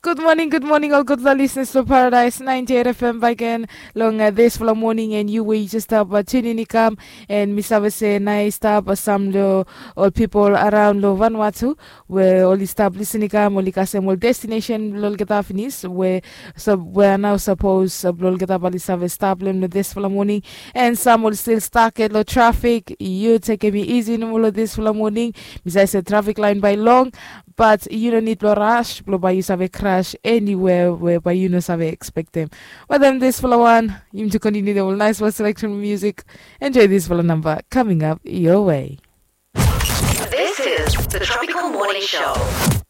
good morning, all good listeners to Paradise 98 FM back again. Long this for the morning, and you will just have a tuning come and Miss Avase nice stop some all people around lo Vanuatu where all stop listening come all the destination lol get off finis where where now suppose lol get up all stop them this for the morning, and some will still stuck at low traffic. You take me easy no this for the morning. Miss I said traffic line by long. But you don't need to rush, but you have a crash anywhere where you don't expect them. Well, then this for one, you need to continue the nice selection of music. Enjoy this for number coming up your way. This is the Tropical Morning Show.